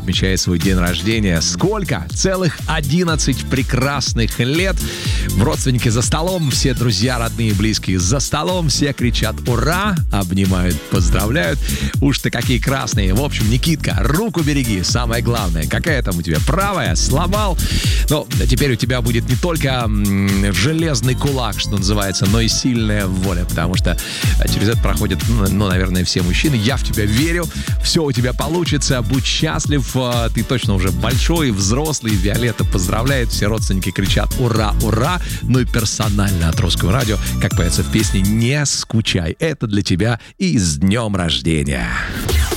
отмечает свой день рождения. Сколько? Целых 11 прекрасных лет. Родственники за столом, все друзья, родные и близкие за столом, все кричат «Ура!», обнимают, поздравляют. Уж ты какие красные. В общем, Никитка, руку береги. Самое главное, какая там у тебя? Правая? Сломал? Но теперь у тебя будет не только железный кулак, что называется, но и сильная воля, потому что через это проходят, наверное, все мужчины. Я в тебя верю, все у тебя получится, будь счастлив, ты точно уже большой, взрослый. Виолетта поздравляет, все родственники кричат «Ура, ура!», ну и персонально от Русского радио, как поется в песне, не скучай. Это для тебя и с днем рождения.